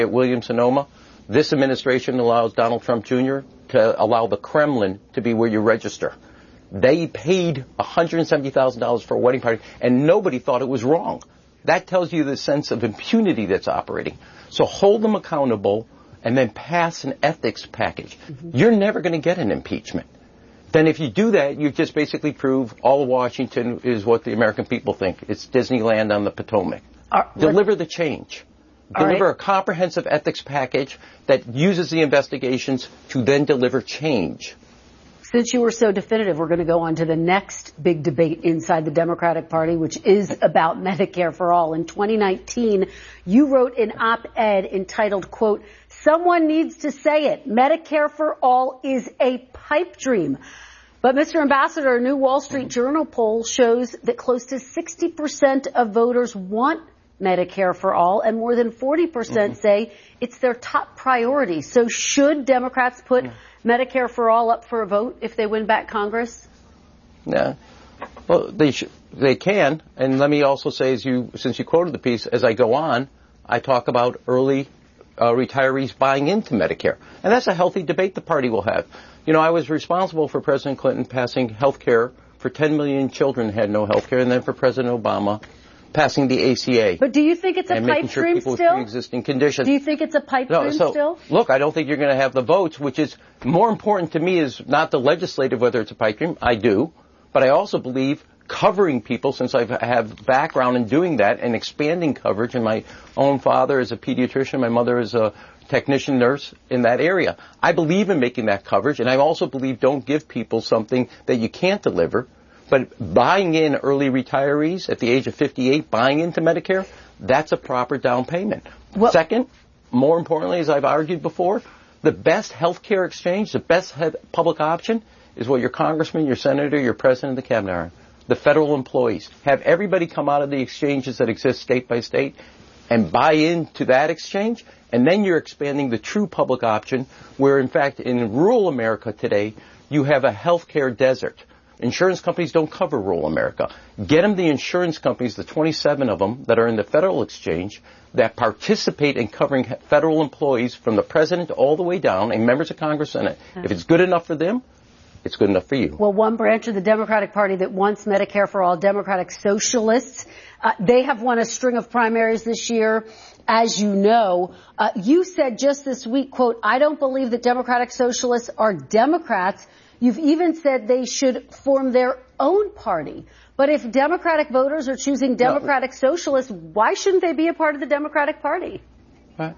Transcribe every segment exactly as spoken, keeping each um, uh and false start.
at Williams-Sonoma, this administration allows Donald Trump Junior to allow the Kremlin to be where you register. They paid one hundred seventy thousand dollars for a wedding party, and nobody thought it was wrong. That tells you the sense of impunity that's operating. So hold them accountable and then pass an ethics package. Mm-hmm. You're never going to get an impeachment. Then if you do that, you just basically prove all of Washington is what the American people think. It's Disneyland on the Potomac. Uh, Deliver the change. Deliver right. a comprehensive ethics package that uses the investigations to then deliver change. Since you were so definitive, we're going to go on to the next big debate inside the Democratic Party, which is about Medicare for All. In twenty nineteen, you wrote an op-ed entitled, quote, "Someone needs to say it. Medicare for All is a pipe dream." But, Mister Ambassador, a new Wall Street Journal poll shows that close to sixty percent of voters want Medicare for All, and more than forty percent mm-hmm. say it's their top priority. So should Democrats put mm. Medicare for All up for a vote if they win back Congress? Yeah. Well, they sh- they can. And let me also say, as you, since you quoted the piece, as I go on, I talk about early uh, retirees buying into Medicare. And that's a healthy debate the party will have. You know, I was responsible for President Clinton passing health care for ten million children who had no health care, and then for President Obama passing the A C A. But do you think it's a pipe sure dream still? Pre-existing conditions. Do you think it's a pipe no, dream so, still? Look, I don't think you're going to have the votes, which is more important to me is not the legislative, whether it's a pipe dream. I do. But I also believe covering people, since I have background in doing that and expanding coverage, and my own father is a pediatrician, my mother is a technician nurse in that area. I believe in making that coverage, and I also believe don't give people something that you can't deliver. But buying in early retirees at the age of fifty-eight, buying into Medicare, that's a proper down payment. Well, Second, more importantly, as I've argued before, the best health care exchange, the best public option is what your congressman, your senator, your president, the cabinet are. The federal employees. Have everybody come out of the exchanges that exist state by state and buy into that exchange, and then you're expanding the true public option where, in fact, in rural America today, you have a health care desert. Insurance companies don't cover rural America. Get them the insurance companies, the twenty-seven of them that are in the federal exchange, that participate in covering federal employees from the president all the way down and members of Congress in it. Okay. If it's good enough for them, it's good enough for you. Well, one branch of the Democratic Party that wants Medicare for All, Democratic Socialists, uh, they have won a string of primaries this year. As you know, uh, you said just this week, quote, "I don't believe that Democratic Socialists are Democrats." You've even said they should form their own party. But if Democratic voters are choosing Democratic no. Socialists, why shouldn't they be a part of the Democratic Party? Right.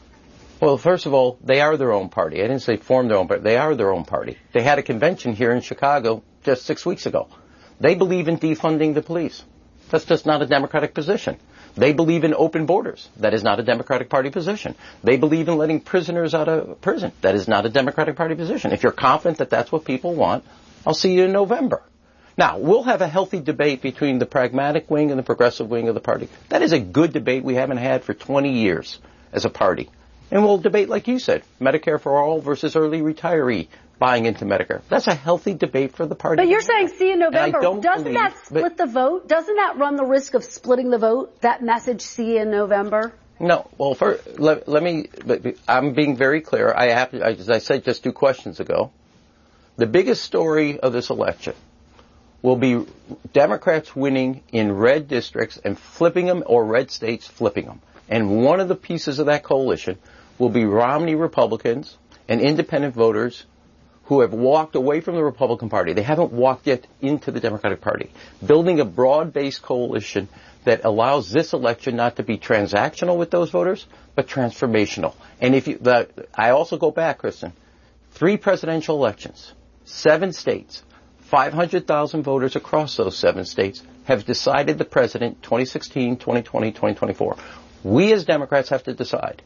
Well, first of all, they are their own party. I didn't say form their own party. They are their own party. They had a convention here in Chicago just six weeks ago. They believe in defunding the police. That's just not a Democratic position. They believe in open borders. That is not a Democratic Party position. They believe in letting prisoners out of prison. That is not a Democratic Party position. If you're confident that that's what people want, I'll see you in November. Now, we'll have a healthy debate between the pragmatic wing and the progressive wing of the party. That is a good debate we haven't had for twenty years as a party. And we'll debate, like you said, Medicare for All versus early retiree buying into Medicare. That's a healthy debate for the party. But you're saying see in November. Doesn't believe, that split the vote? Doesn't that run the risk of splitting the vote, that message, see in November? No. Well, first, let, let me, I'm being very clear. I have to, as I said just two questions ago, the biggest story of this election will be Democrats winning in red districts and flipping them, or red states flipping them. And one of the pieces of that coalition will be Romney Republicans and independent voters who have walked away from the Republican Party. They haven't walked yet into the Democratic Party. Building a broad-based coalition that allows this election not to be transactional with those voters, but transformational. And if you, the, I also go back, Kristen, three presidential elections, seven states, five hundred thousand voters across those seven states have decided the president twenty sixteen, twenty twenty, twenty twenty-four. We as Democrats have to decide.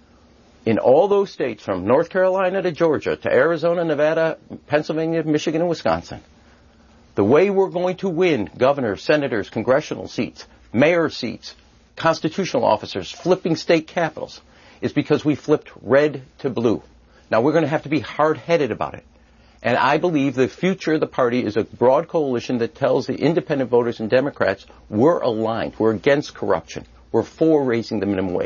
In all those states, from North Carolina to Georgia to Arizona, Nevada, Pennsylvania, Michigan, and Wisconsin, the way we're going to win governors, senators, congressional seats, mayor seats, constitutional officers, flipping state capitals, is because we flipped red to blue. Now, we're going to have to be hard-headed about it. And I believe the future of the party is a broad coalition that tells the independent voters and Democrats we're aligned, we're against corruption, we're for raising the minimum wage.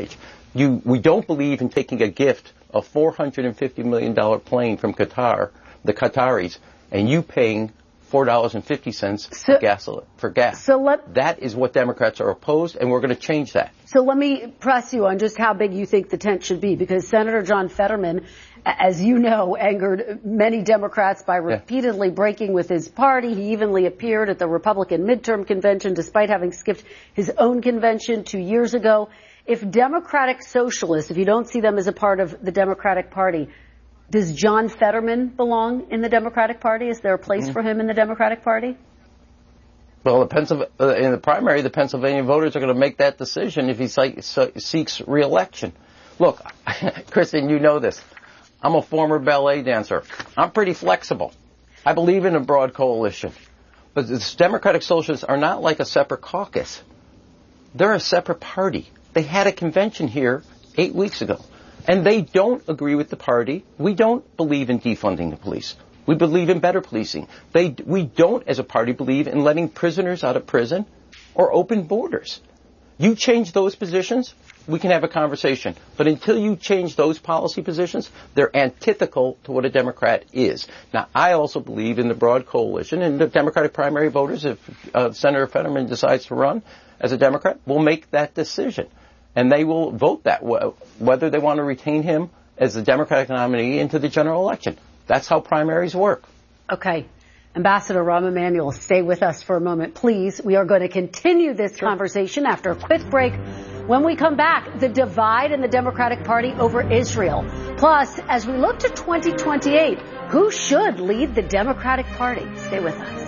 You, we don't believe in taking a gift, a four hundred fifty million dollars plane from Qatar, the Qataris, and you paying four dollars and fifty cents so, for, gasoline, for gas. So let, that is what Democrats are opposed, and we're going to change that. So let me press you on just how big you think the tent should be, because Senator John Fetterman, as you know, angered many Democrats by repeatedly yeah. breaking with his party. He evenly appeared at the Republican midterm convention despite having skipped his own convention two years ago. If Democratic Socialists, if you don't see them as a part of the Democratic Party, does John Fetterman belong in the Democratic Party? Is there a place mm-hmm. for him in the Democratic Party? Well, the Pennsylvania, uh, in the primary, the Pennsylvania voters are going to make that decision if he se- seeks re-election. Look, Kristen, you know this. I'm a former ballet dancer. I'm pretty flexible. I believe in a broad coalition. But the Democratic Socialists are not like a separate caucus. They're a separate party. They had a convention here eight weeks ago. And they don't agree with the party. We don't believe in defunding the police. We believe in better policing. They, we don't, as a party, believe in letting prisoners out of prison or open borders. You change those positions, we can have a conversation. But until you change those policy positions, they're antithetical to what a Democrat is. Now, I also believe in the broad coalition, and the Democratic primary voters, if uh, Senator Fetterman decides to run as a Democrat, will make that decision. And they will vote that way, whether they want to retain him as the Democratic nominee into the general election. That's how primaries work. Okay. Ambassador Rahm Emanuel, stay with us for a moment, please. We are going to continue this sure. conversation after a quick break. When we come back, the divide in the Democratic Party over Israel. Plus, as we look to twenty twenty-eight, who should lead the Democratic Party? Stay with us.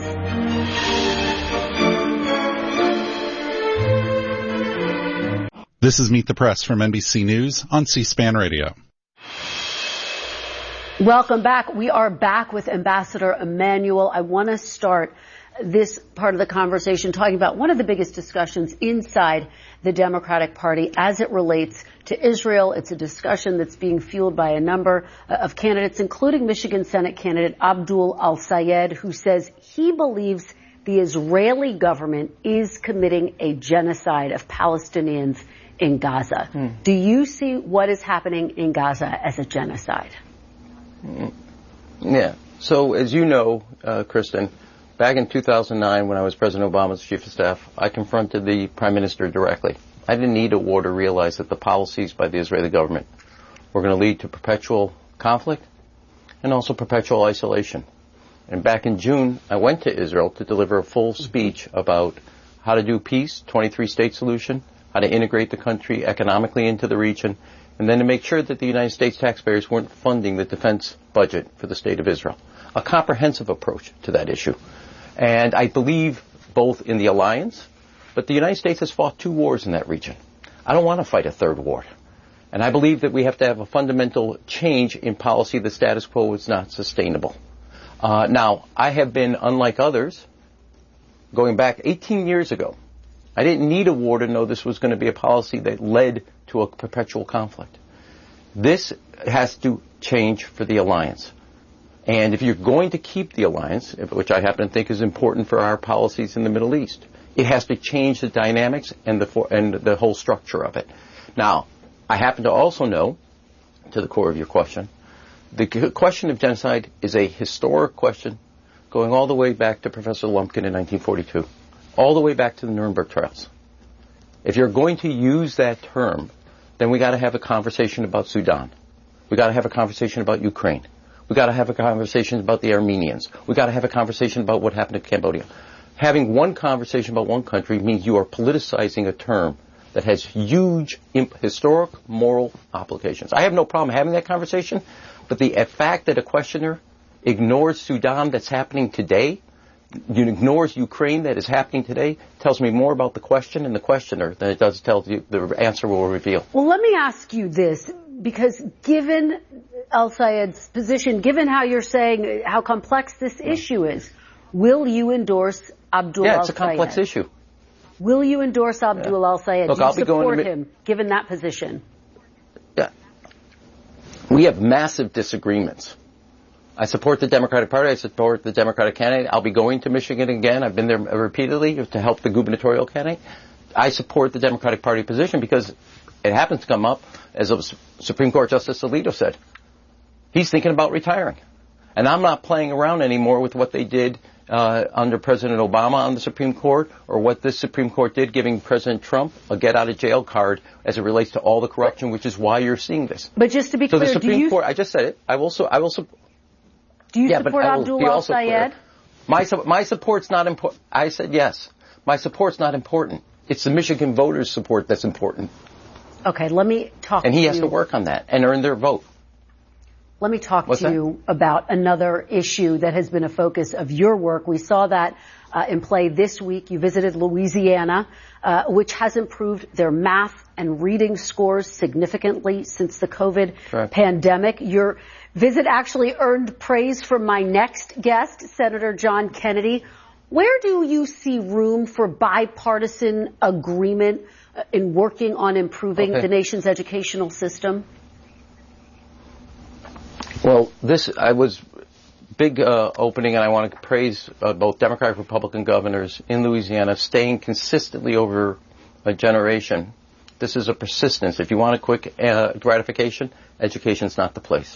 This is Meet the Press from N B C News on C-SPAN Radio. Welcome back. We are back with Ambassador Emanuel. I want to start this part of the conversation talking about one of the biggest discussions inside the Democratic Party as it relates to Israel. It's a discussion that's being fueled by a number of candidates, including Michigan Senate candidate Abdul Al-Sayed, who says he believes the Israeli government is committing a genocide of Palestinians in Gaza. Hmm. Do you see what is happening in Gaza as a genocide? Yeah. So, as you know, uh, Kristen, back in two thousand nine, when I was President Obama's chief of staff, I confronted the prime minister directly. I didn't need a war to realize that the policies by the Israeli government were going to lead to perpetual conflict and also perpetual isolation. And back in June, I went to Israel to deliver a full speech about how to do peace, twenty-three state solution, how to integrate the country economically into the region, and then to make sure that the United States taxpayers weren't funding the defense budget for the state of Israel. A comprehensive approach to that issue. And I believe both in the alliance, but the United States has fought two wars in that region. I don't want to fight a third war. And I believe that we have to have a fundamental change in policy. The status quo is not sustainable. Uh, now, I have been, unlike others, going back eighteen years ago, I didn't need a war to know this was going to be a policy that led to a perpetual conflict. This has to change for the alliance. And if you're going to keep the alliance, which I happen to think is important for our policies in the Middle East, it has to change the dynamics and the for, and the whole structure of it. Now, I happen to also know, to the core of your question, the question of genocide is a historic question going all the way back to Professor Lumpkin in nineteen forty-two, all the way back to the Nuremberg trials. If you're going to use that term, then we got to have a conversation about Sudan. We got to have a conversation about Ukraine. We got to have a conversation about the Armenians. We got to have a conversation about what happened to Cambodia. Having one conversation about one country means you are politicizing a term that has huge imp- historic, moral applications. I have no problem having that conversation, but the fact that a questioner ignores Sudan that's happening today, ignores Ukraine that is happening today, tells me more about the question and the questioner than it does tell you the answer will reveal. Well, let me ask you this, because given Al-Sayed's position, given how you're saying how complex this issue is, will you endorse Abdul Al-Sayed? Yeah, it's a complex issue. Will you endorse Abdul yeah. Al-Sayed? Look, Do you I'll be support going to him, given that position? Yeah. We have massive disagreements. I support the Democratic Party. I support the Democratic candidate. I'll be going to Michigan again. I've been there repeatedly to help the gubernatorial candidate. I support the Democratic Party position because it happens to come up, as a Supreme Court Justice Alito said. He's thinking about retiring. And I'm not playing around anymore with what they did uh, under President Obama on the Supreme Court, or what this Supreme Court did giving President Trump a get-out-of-jail card as it relates to all the corruption, which is why you're seeing this. But just to be so clear, the Supreme do you, Court, I just said it, I will, so, I will support. Do you yeah, support Abdul al-Sayed? My, my support's not important. I said yes. My support's not important. It's the Michigan voters' support that's important. Okay, let me talk and to you. And he has to work on that and earn their vote. Let me talk What's to that? you about another issue that has been a focus of your work. We saw that uh, in play this week. You visited Louisiana, uh, which has improved their math and reading scores significantly since the COVID Correct. pandemic. Your visit actually earned praise from my next guest, Senator John Kennedy. Where do you see room for bipartisan agreement uh, in working on improving okay. the nation's educational system? Well, this, I was big uh, opening, and I want to praise uh, both Democratic and Republican governors in Louisiana staying consistently over a generation. This is a persistence. If you want a quick uh, gratification, education's not the place.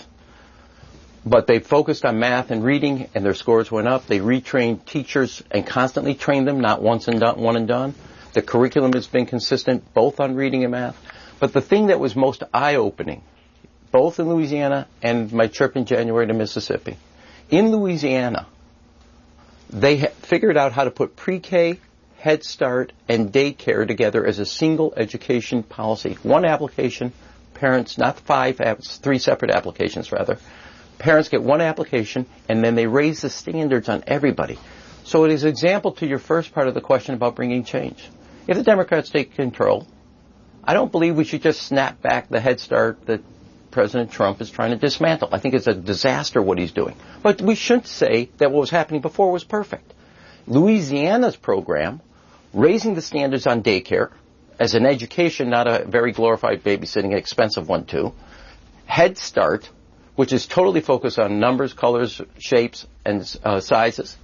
But they focused on math and reading, and their scores went up. They retrained teachers and constantly trained them, not once and done, one and done. The curriculum has been consistent, both on reading and math. But the thing that was most eye-opening, both in Louisiana and my trip in January to Mississippi. In Louisiana, they ha- figured out how to put pre-K, Head Start, and daycare together as a single education policy. One application, parents, not five, apps, three separate applications rather. Parents get one application, and then they raise the standards on everybody. So it is an example to your first part of the question about bringing change. If the Democrats take control, I don't believe we should just snap back the Head Start that President Trump is trying to dismantle. I think it's a disaster what he's doing. But we shouldn't say that what was happening before was perfect. Louisiana's program, raising the standards on daycare as an education, not a very glorified babysitting, expensive one too. Head Start, which is totally focused on numbers, colors, shapes, and uh, sizes,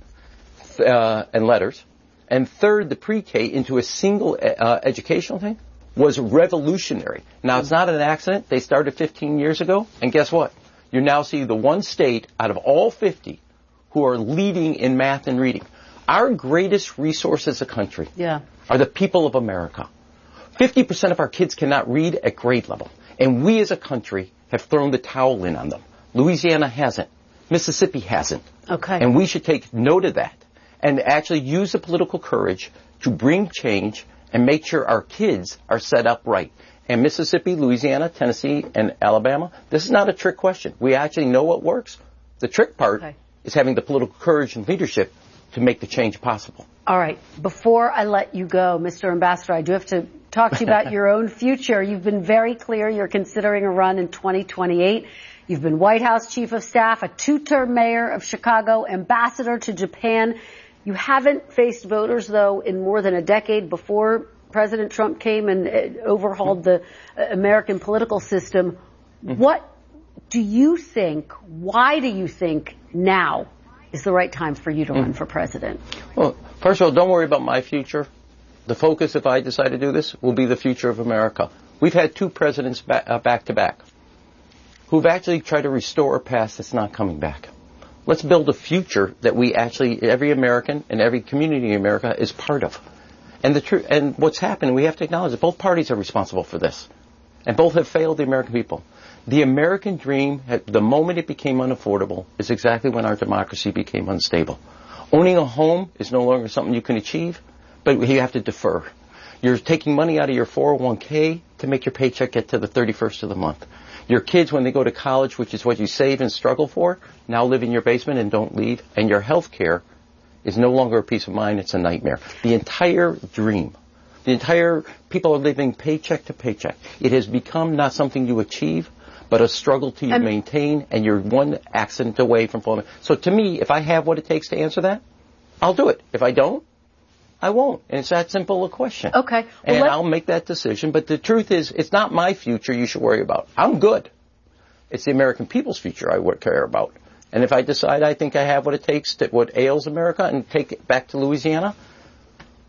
uh, and letters. And third, the pre-K into a single uh, educational thing, was revolutionary. Now, it's not an accident. They started fifteen years ago, and guess what? You now see the one state out of all fifty who are leading in math and reading. Our greatest resource as a country yeah. are the people of America. fifty percent of our kids cannot read at grade level, and we as a country have thrown the towel in on them. Louisiana hasn't. Mississippi hasn't. Okay. And we should take note of that and actually use the political courage to bring change and make sure our kids are set up right. And Mississippi, Louisiana, Tennessee, and Alabama, this is not a trick question. We actually know what works. The trick part okay. is having the political courage and leadership to make the change possible. All right. Before I let you go, Mister Ambassador, I do have to talk to you about your own future. You've been very clear you're considering a run in twenty twenty-eight. You've been White House Chief of Staff, a two-term mayor of Chicago, ambassador to Japan. You haven't faced voters, though, in more than a decade before President Trump came and overhauled the American political system. Mm-hmm. What do you think, why do you think now is the right time for you to mm-hmm. run for president? Well, first of all, don't worry about my future. The focus, if I decide to do this, will be the future of America. We've had two presidents back, uh, back to back who've actually tried to restore a past that's not coming back. Let's build a future that we actually, every American and every community in America is part of. And the truth, and what's happened, we have to acknowledge that both parties are responsible for this. And both have failed the American people. The American dream, the moment it became unaffordable, is exactly when our democracy became unstable. Owning a home is no longer something you can achieve, but you have to defer. You're taking money out of your four oh one k to make your paycheck get to the thirty-first of the month. Your kids, when they go to college, which is what you save and struggle for, now live in your basement and don't leave. And your health care is no longer a peace of mind, it's a nightmare. The entire dream, the entire, people are living paycheck to paycheck. It has become not something you achieve, but a struggle to and maintain, and you're one accident away from falling. So to me, if I have what it takes to answer that, I'll do it. If I don't, I won't. And it's that simple a question. Okay. Well, and let- I'll make that decision. But the truth is, it's not my future you should worry about. I'm good. It's the American people's future I would care about. And if I decide I think I have what it takes to what ails America and take it back to Louisiana,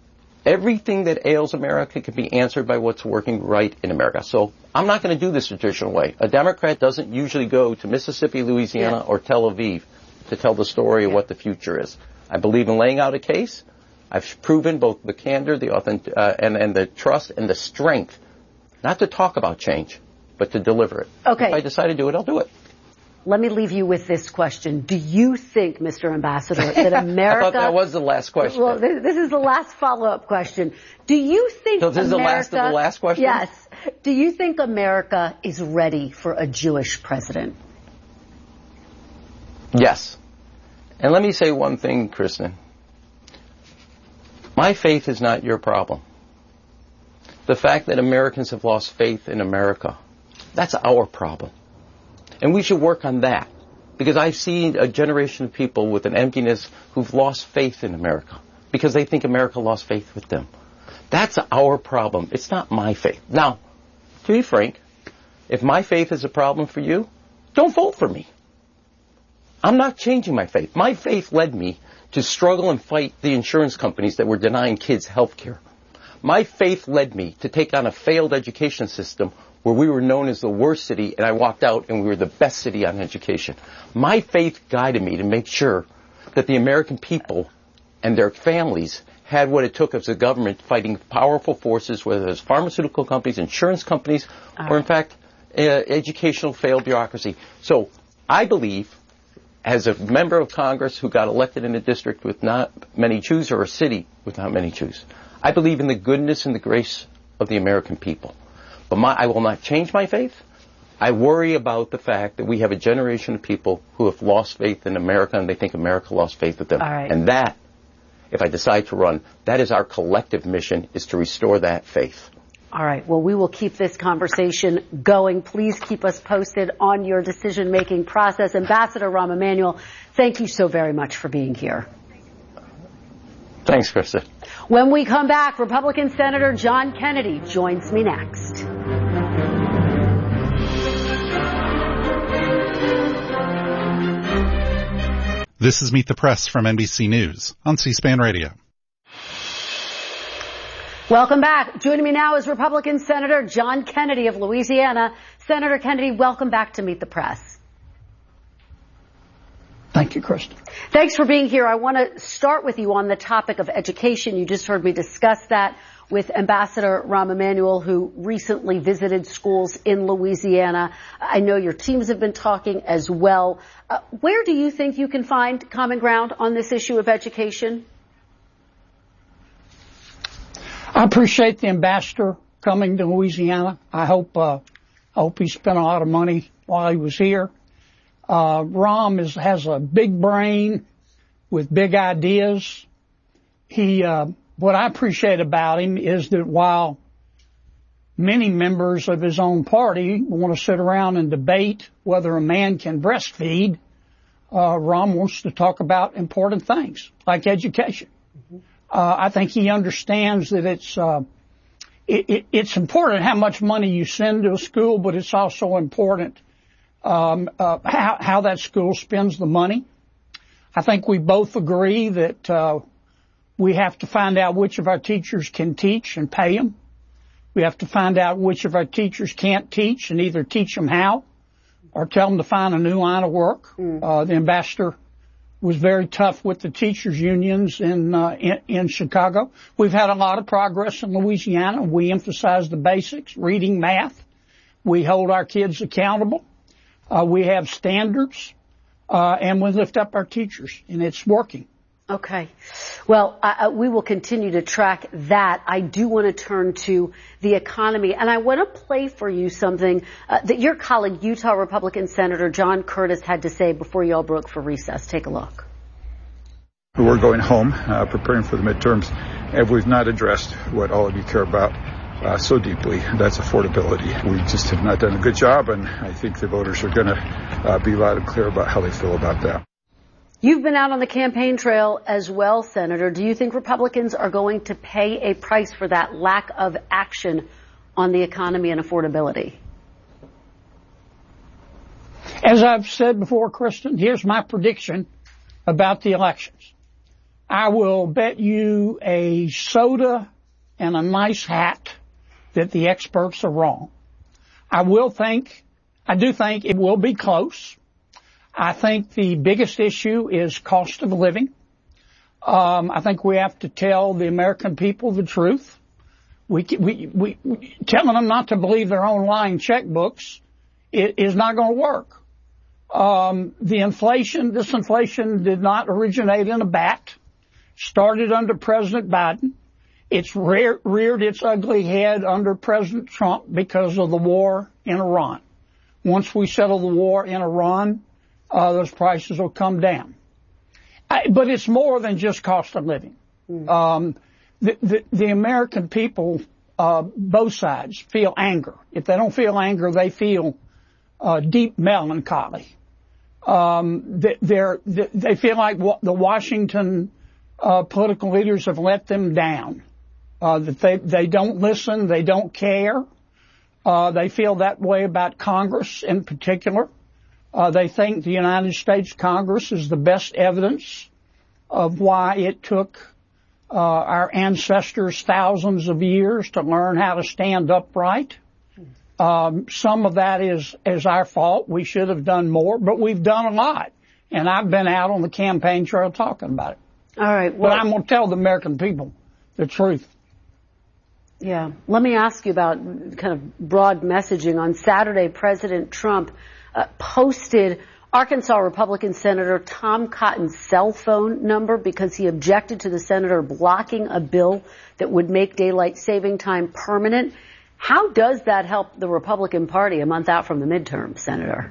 Everything that ails America can be answered by what's working right in America. So I'm not going to do this the traditional way. A Democrat doesn't usually go to Mississippi, Louisiana, yeah. or Tel Aviv to tell the story yeah. of what the future is. I believe in laying out a case. I've proven both the candor, the authentic, uh, and, and the trust and the strength, not to talk about change, but to deliver it. Okay. If I decide to do it, I'll do it. Let me leave you with this question. Do you think, Mister Ambassador, that America... I thought that was the last question. Well, this, this is the last follow-up question. Do you think So this America, is the last of the last question? Yes. Do you think America is ready for a Jewish president? Yes. And let me say one thing, Kristen. My faith is not your problem. The fact that Americans have lost faith in America, that's our problem. And we should work on that. Because I've seen a generation of people with an emptiness who've lost faith in America. Because they think America lost faith with them. That's our problem. It's not my faith. Now, to be frank, if my faith is a problem for you, don't vote for me. I'm not changing my faith. My faith led me to struggle and fight the insurance companies that were denying kids health care. My faith led me to take on a failed education system where we were known as the worst city, and I walked out and we were the best city on education. My faith guided me to make sure that the American people and their families had what it took as a government fighting powerful forces, whether it's pharmaceutical companies, insurance companies, All or in fact, uh, educational failed bureaucracy. So I believe, as a member of Congress who got elected in a district with not many Jews or a city with not many Jews, I believe in the goodness and the grace of the American people. But my, I will not change my faith. I worry about the fact that we have a generation of people who have lost faith in America and they think America lost faith with them. All right. And that, if I decide to run, that is our collective mission, is to restore that faith. All right. Well, we will keep this conversation going. Please keep us posted on your decision-making process. Ambassador Rahm Emanuel, thank you so very much for being here. Thanks, Krista. When we come back, Republican Senator John Kennedy joins me next. This is Meet the Press from N B C News on C-SPAN Radio. Welcome back. Joining me now is Republican Senator John Kennedy of Louisiana. Senator Kennedy, welcome back to Meet the Press. Thank you, Kristen. Thanks for being here. I want to start with you on the topic of education. You just heard me discuss that with Ambassador Rahm Emanuel, who recently visited schools in Louisiana. I know your teams have been talking as well. Uh, where do you think you can find common ground on this issue of education? I appreciate the ambassador coming to Louisiana. I hope, uh, I hope he spent a lot of money while he was here. Uh, Rahm is, has a big brain with big ideas. He, uh, what I appreciate about him is that while many members of his own party want to sit around and debate whether a man can breastfeed, uh, Rahm wants to talk about important things like education. Mm-hmm. Uh, I think he understands that it's, uh, it, it, it's important how much money you send to a school, but it's also important Um, uh, how, how that school spends the money. I think we both agree that uh, we have to find out which of our teachers can teach and pay them. We have to find out which of our teachers can't teach and either teach them how or tell them to find a new line of work. Mm. Uh, the ambassador was very tough with the teachers unions in, uh, in in Chicago. We've had a lot of progress in Louisiana. We emphasize the basics, reading, math. We hold our kids accountable. Uh, we have standards, uh, and we lift up our teachers, and it's working. Okay. Well, uh, we will continue to track that. I do want to turn to the economy, and I want to play for you something uh, that your colleague, Utah Republican Senator John Curtis, had to say before you all broke for recess. Take a look. We're going home, uh, preparing for the midterms, and we've not addressed what all of you care about Uh, so deeply. That's affordability. We just have not done a good job, and I think the voters are going to uh, be loud and clear about how they feel about that. You've been out on the campaign trail as well, Senator. Do you think Republicans are going to pay a price for that lack of action on the economy and affordability? As I've said before, Kristen, here's my prediction about the elections. I will bet you a soda and a nice hat that the experts are wrong. I will think, I do think it will be close. I think the biggest issue is cost of living. Um, I think we have to tell the American people the truth. We, we, we, we telling them not to believe their own lying checkbooks it is not going to work. Um, the inflation, this inflation did not originate in a bat. Started under President Biden. It's rear, reared its ugly head under President Trump because of the war in Iran. Once we settle the war in Iran, uh, those prices will come down. I, but it's more than just cost of living. Mm. Um, the, the, the American people, uh, both sides feel anger. If they don't feel anger, they feel, uh, deep melancholy. Um, they, they're, they feel like the Washington, uh, political leaders have let them down. Uh, that they, they don't listen, they don't care. Uh, they feel that way about Congress in particular. Uh, they think the United States Congress is the best evidence of why it took uh, our ancestors thousands of years to learn how to stand upright. Um, some of that is, is our fault. We should have done more, but we've done a lot. And I've been out on the campaign trail talking about it. All right. Well, but I'm going to tell the American people the truth. Yeah. Let me ask you about kind of broad messaging. On Saturday, President Trump uh, posted Arkansas Republican Senator Tom Cotton's cell phone number because he objected to the senator blocking a bill that would make daylight saving time permanent. How does that help the Republican Party a month out from the midterm, Senator?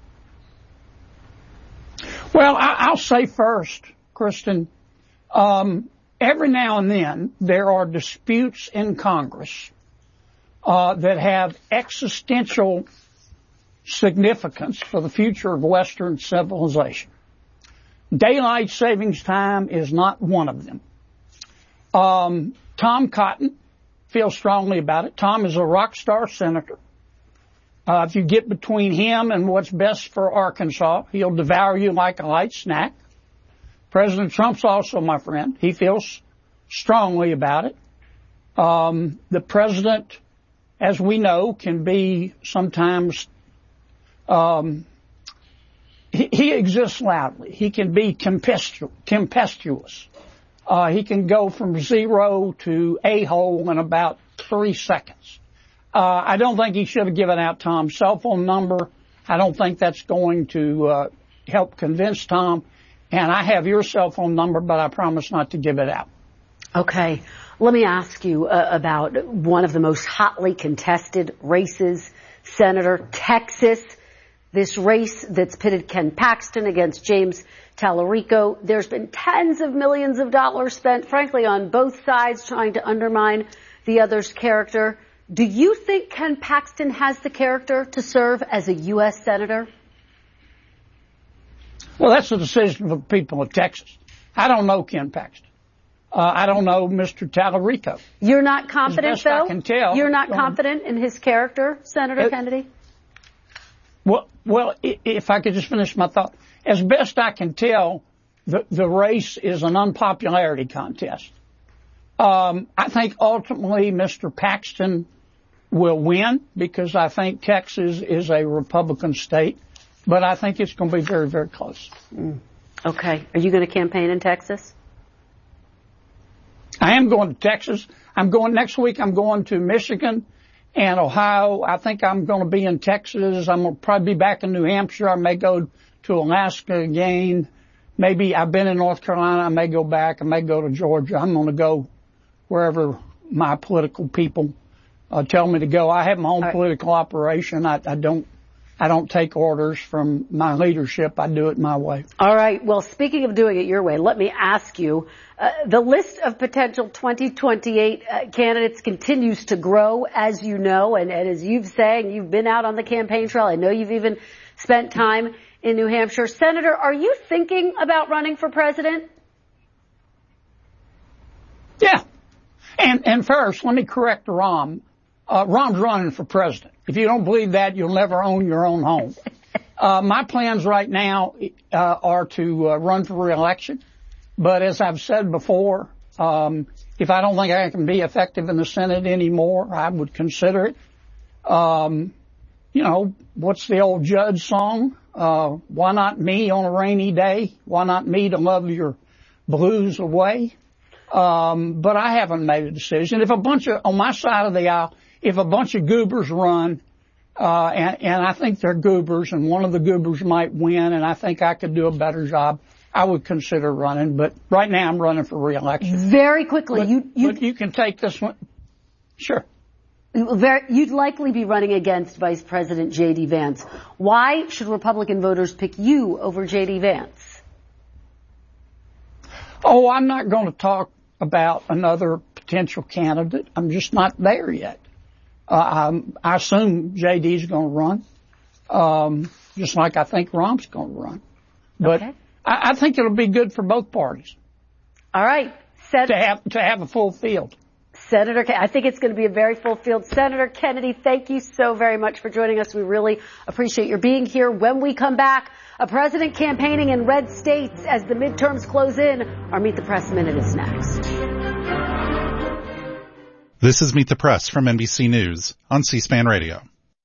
Well, I, I'll say first, Kristen, um, every now and then there are disputes in Congress uh, that have existential significance for the future of Western civilization. Daylight savings time is not one of them. Um, Tom Cotton feels strongly about it. Tom is a rock star senator. Uh, if you get between him and what's best for Arkansas, he'll devour you like a light snack. President Trump's also my friend. He feels strongly about it. Um, the president, as we know, can be sometimes, um, he, he exists loudly. He can be tempestu- tempestuous. Uh, he can go from zero to a-hole in about three seconds. Uh, I don't think he should have given out Tom's cell phone number. I don't think that's going to uh, help convince Tom. And I have your cell phone number, but I promise not to give it out. Okay. Let me ask you uh, about one of the most hotly contested races, Senator, Texas. This race that's pitted Ken Paxton against James Tallarico. There's been tens of millions of dollars spent, frankly, on both sides trying to undermine the other's character. Do you think Ken Paxton has the character to serve as a U S senator? Well, that's a decision for the people of Texas. I don't know Ken Paxton. Uh, I don't know Mister Tallarico. You're not confident, as best though? I can tell. You're not confident in his character, Senator it, Kennedy? Well, well, if I could just finish my thought. As best I can tell, the, the race is an unpopularity contest. Um, I think ultimately Mister Paxton will win because I think Texas is a Republican state, but I think it's going to be very, very close. Mm. Okay. Are you going to campaign in Texas? I am going to Texas. I'm going next week. I'm going to Michigan and Ohio. I think I'm going to be in Texas. I'm going to probably be back in New Hampshire. I may go to Alaska again. Maybe I've been in North Carolina. I may go back. I may go to Georgia. I'm going to go wherever my political people uh, tell me to go. I have my own right. political operation. I, I don't. I don't take orders from my leadership. I do it my way. All right. Well, speaking of doing it your way, let me ask you, uh, the list of potential twenty twenty-eight uh, candidates continues to grow, as you know, and, and as you've saying, you've been out on the campaign trail. I know you've even spent time in New Hampshire. Senator, are you thinking about running for president? Yeah. And, and first, let me correct Rahm. Uh, Rahm's running for president. If you don't believe that, you'll never own your own home. Uh, my plans right now uh, are to uh, run for re-election. But as I've said before, um, if I don't think I can be effective in the Senate anymore, I would consider it. Um, you know, what's the old Judge song? Uh, why not me on a rainy day? Why not me to love your blues away? Um, but I haven't made a decision. If a bunch of, on my side of the aisle, if a bunch of goobers run, uh, and, and I think they're goobers and one of the goobers might win and I think I could do a better job, I would consider running. But right now I'm running for re-election. Very quickly, but, you, you, but you can take this one. Sure. Very, you'd likely be running against Vice President J D. Vance. Why should Republican voters pick you over J D. Vance? Oh, I'm not going to talk about another potential candidate. I'm just not there yet. Uh, I'm, I assume J D's going to run, um, just like I think Rahm's going to run. But okay. I, I think it'll be good for both parties. All right. Sen- to have to have a full field. Senator, I think it's going to be a very full field. Senator Kennedy, thank you so very much for joining us. We really appreciate your being here. When we come back, a president campaigning in red states as the midterms close in. Our Meet the Press Minute is next. This is Meet the Press from N B C News on C-SPAN Radio.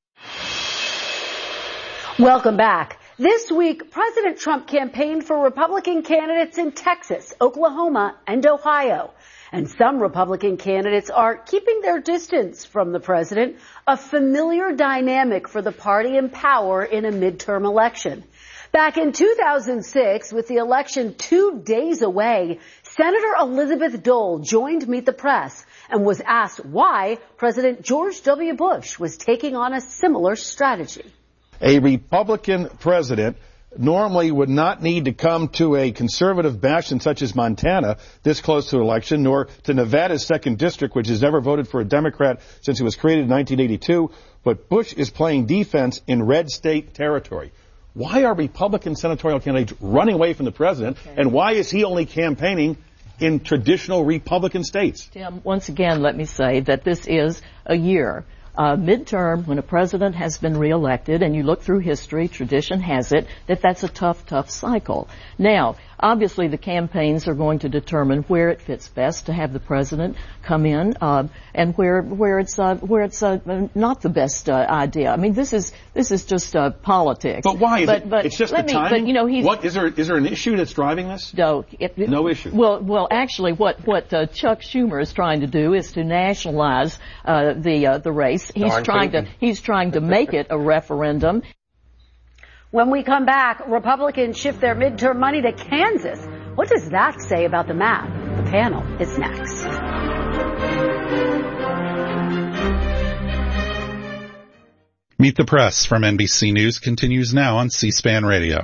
Welcome back. This week, President Trump campaigned for Republican candidates in Texas, Oklahoma, and Ohio. And some Republican candidates are keeping their distance from the president, a familiar dynamic for the party in power in a midterm election. Back in two thousand six, with the election two days away, Senator Elizabeth Dole joined Meet the Press and was asked why President George W. Bush was taking on a similar strategy. A Republican president normally would not need to come to a conservative bastion such as Montana this close to election, nor to Nevada's second district, which has never voted for a Democrat since it was created in nineteen eighty-two. But Bush is playing defense in red state territory. Why are Republican senatorial candidates running away from the president, okay. and why is he only campaigning in traditional Republican states? Tim, once again, let me say that this is a year. Uh, midterm, when a president has been reelected, and you look through history, tradition has it that that's a tough, tough cycle. Now, obviously, the campaigns are going to determine where it fits best to have the president come in, uh, and where where it's uh, where it's uh, not the best uh, idea. I mean, this is this is just uh, politics. But why? Is but, it, but it's just the me, timing. But, you know, he's, what is there? Is there an issue that's driving this? No, it, no issue. Well, well, actually, what what uh, Chuck Schumer is trying to do is to nationalize uh, the uh, the race. He's Darn trying Putin. to he's trying to make it a referendum. When we come back, Republicans shift their midterm money to Kansas. What does that say about the map? The panel is next. Meet the Press from N B C News continues now on C-SPAN Radio.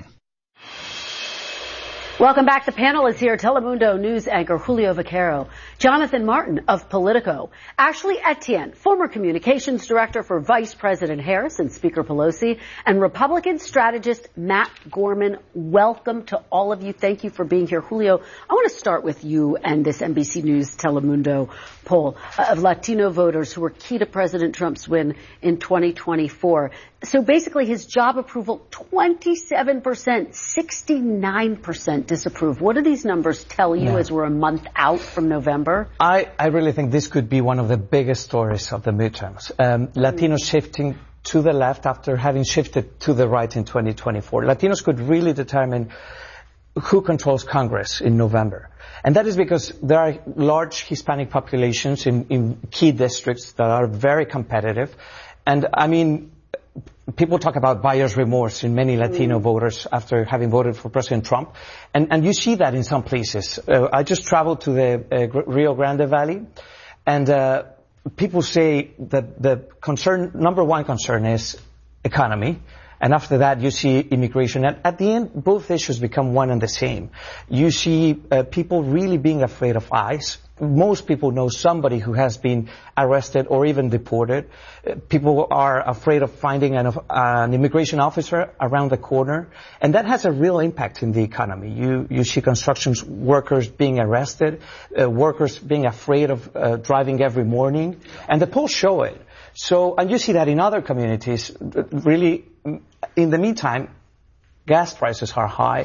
Welcome back. The panel is here. Telemundo News anchor Julio Vaquero, Jonathan Martin of Politico, Ashley Etienne, former communications director for Vice President Harris and Speaker Pelosi, and Republican strategist Matt Gorman. Welcome to all of you. Thank you for being here. Julio, I want to start with you and this N B C News Telemundo poll of Latino voters who were key to President Trump's win in twenty twenty-four. So basically his job approval, twenty-seven percent, sixty-nine percent disapprove. What do these numbers tell you yeah. as we're a month out from November? I, I really think this could be one of the biggest stories of the midterms. Um, Latinos shifting to the left after having shifted to the right in twenty twenty-four. Latinos could really determine who controls Congress in November. And that is because there are large Hispanic populations in, in key districts that are very competitive. And I mean, people talk about buyer's remorse in many Latino mm. voters after having voted for President Trump. And, and you see that in some places. Uh, I just traveled to the uh, Rio Grande Valley, and uh, people say that the concern, number one concern is economy. And after that, you see immigration. And at the end, both issues become one and the same. You see uh, people really being afraid of ICE. Most people know somebody who has been arrested or even deported. Uh, people are afraid of finding an, uh, an immigration officer around the corner. And that has a real impact in the economy. You, you see construction workers being arrested, uh, workers being afraid of uh, driving every morning. And the polls show it. So, and you see that in other communities, really, in the meantime, gas prices are high.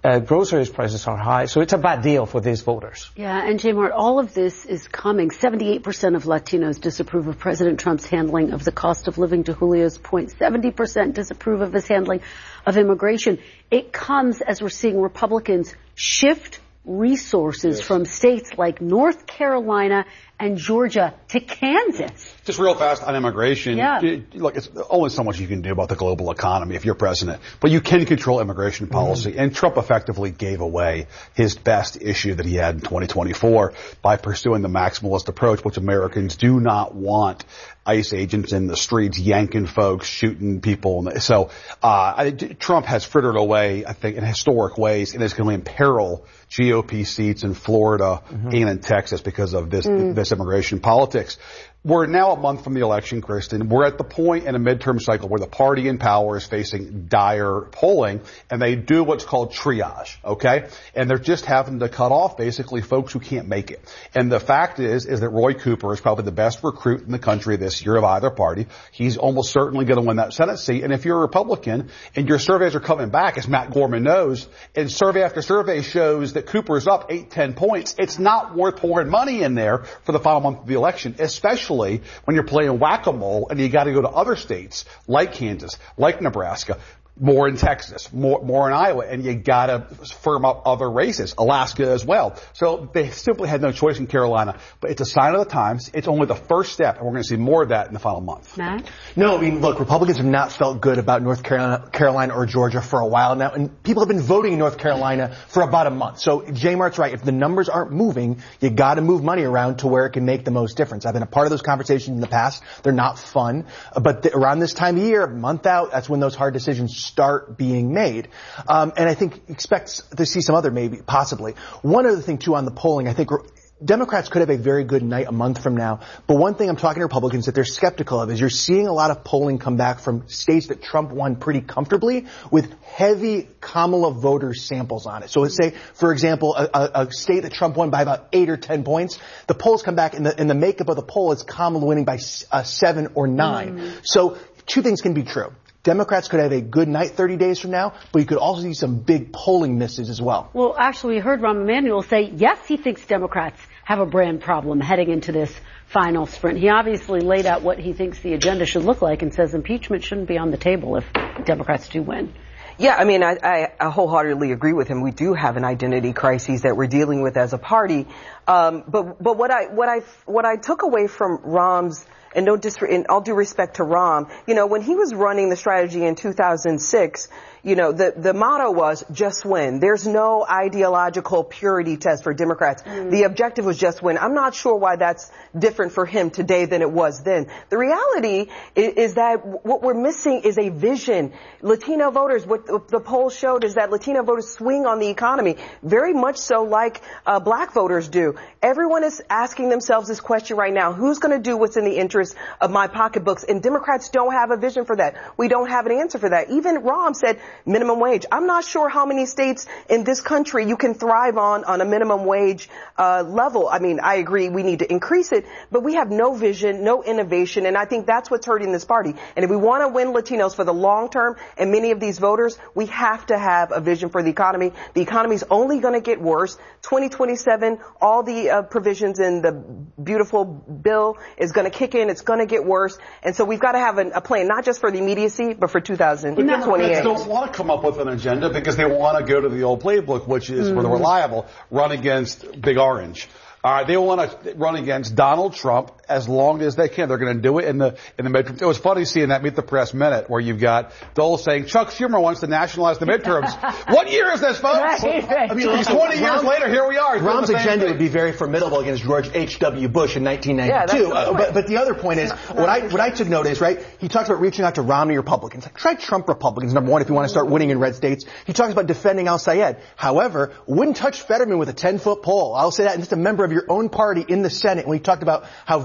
Uh, groceries prices are high, so it's a bad deal for these voters. Yeah, and J. Mart, all of this is coming. seventy-eight percent of Latinos disapprove of President Trump's handling of the cost of living, to Julio's point. seventy percent disapprove of his handling of immigration. It comes as we're seeing Republicans shift resources yes. from states like North Carolina and Georgia to Kansas. Just real fast on immigration. Yeah. Look, it's only so much you can do about the global economy if you're president, but you can control immigration policy. Mm-hmm. And Trump effectively gave away his best issue that he had in twenty twenty-four by pursuing the maximalist approach, which Americans do not want. ICE agents in the streets yanking folks, shooting people. So uh I, Trump has frittered away, I think, in historic ways, and is going to imperil G O P seats in Florida mm-hmm. and in Texas because of this mm. this immigration politics. We're now a month from the election, Kristen. We're at the point in a midterm cycle where the party in power is facing dire polling, and they do what's called triage, okay? And they're just having to cut off basically folks who can't make it. And the fact is, is that Roy Cooper is probably the best recruit in the country this year of either party. He's almost certainly going to win that Senate seat. And if you're a Republican and your surveys are coming back, as Matt Gorman knows, and survey after survey shows that Cooper's up eight, ten points, it's not worth pouring money in there for the final month of the election, especially when you're playing whack-a-mole and you got to go to other states like Kansas, like Nebraska, more in Texas, more, more in Iowa, and you got to firm up other races, Alaska as well. So they simply had no choice in Carolina. But it's a sign of the times. It's only the first step, and we're going to see more of that in the final month. Matt? No, I mean, look, Republicans have not felt good about North Carolina, Carolina or Georgia for a while now, and people have been voting in North Carolina for about a month. So J. Mart's right. If the numbers aren't moving, you got to move money around to where it can make the most difference. I've been a part of those conversations in the past. They're not fun. But th- around this time of year, a month out, that's when those hard decisions start being made. Um, and I think expects to see some other maybe, possibly. One other thing, too, on the polling, I think Democrats could have a very good night a month from now. But one thing I'm talking to Republicans that they're skeptical of is you're seeing a lot of polling come back from states that Trump won pretty comfortably with heavy Kamala voter samples on it. So let's say, for example, a, a, a state that Trump won by about eight or ten points, the polls come back and the, and the makeup of the poll is Kamala winning by uh, seven or nine. Mm. So two things can be true. Democrats could have a good night thirty days from now, but you could also see some big polling misses as well. Well, actually, we heard Rahm Emanuel say, yes, he thinks Democrats have a brand problem heading into this final sprint. He obviously laid out what he thinks the agenda should look like and says impeachment shouldn't be on the table if Democrats do win. Yeah, I mean, I, I, I wholeheartedly agree with him. We do have an identity crisis that we're dealing with as a party. Um, but, but what I, what I, what I took away from Rahm's, and no dis- in all due respect to Rahm, you know, when he was running the strategy in two thousand six, you know, the, the motto was just win. There's no ideological purity test for Democrats. Mm. The objective was just win. I'm not sure why that's different for him today than it was then. The reality is, is that what we're missing is a vision. Latino voters, what the poll showed is that Latino voters swing on the economy, very much so like uh, black voters do. Everyone is asking themselves this question right now: who's going to do what's in the interest of my pocketbooks? And Democrats don't have a vision for that. We don't have an answer for that. Even Rahm said minimum wage. I'm not sure how many states in this country you can thrive on on a minimum wage uh level. I mean, I agree we need to increase it, but we have no vision, no innovation, and I think that's what's hurting this party. And if we want to win Latinos for the long term and many of these voters, we have to have a vision for the economy. The economy's only going to get worse. twenty twenty-seven, all the uh, provisions in the beautiful bill is going to kick in. It's going to get worse. And so we've got to have an, a plan, not just for the immediacy, but for two thousand twenty-eight. But don't want to come up with an agenda because they want to go to the old playbook, which is mm. for the reliable, run against Big Orange. All right, they want to run against Donald Trump as long as they can. They're going to do it in the in the midterms. It was funny seeing that Meet the Press minute where you've got Dole saying Chuck Schumer wants to nationalize the midterms. What year is this, folks? Right, right. I mean, it's twenty years later, here we are. Rahm's agenda would be very formidable against George H W. Bush in nineteen ninety-two. Yeah, uh, but, but the other point is, what I what I took note is, right, he talks about reaching out to Romney Republicans. Try Trump Republicans, number one, if you want to start winning in red states. He talks about defending al-Sayed. However, wouldn't touch Fetterman with a ten-foot pole. I'll say that, and just a member of your own party in the Senate. And we talked about how voters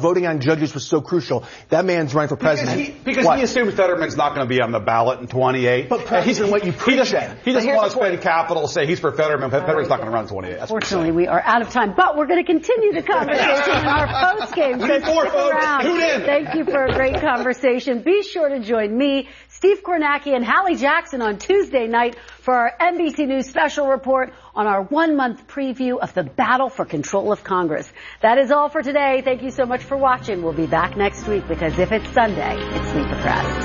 voting on judges was so crucial. That man's running for president. Because he, because he assumes Fetterman's not going to be on the ballot in twenty-eight. But President, what you preach he doesn't, that. he doesn't want to spend capital, say he's for Fetterman. Fetterman's not going to run in twenty-eight. That's Fortunately, we are out of time, but we're going to continue the conversation in our post game. We So need more, stick folks. around. Tune in. Thank you for a great conversation. Be sure to join me, Steve Kornacki, and Hallie Jackson on Tuesday night for our N B C News special report on our one-month preview of the battle for control of Congress. That is all for today. Thank you so much for watching. We'll be back next week because if it's Sunday, it's Meet the Press.